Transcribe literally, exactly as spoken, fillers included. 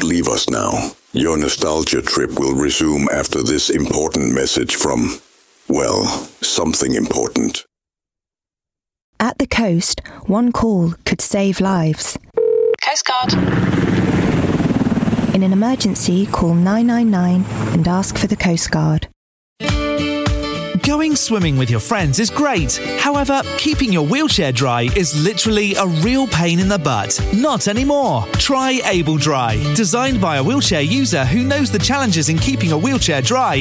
leave us now. Your nostalgia trip will resume after this important message from, well, something important. At the coast, one call could save lives. Coast Guard. In an emergency, call nine nine nine and ask for the Coast Guard. Going swimming with your friends is great. However, keeping your wheelchair dry is literally a real pain in the butt. Not anymore. Try Able Dry. Designed by a wheelchair user who knows the challenges in keeping a wheelchair dry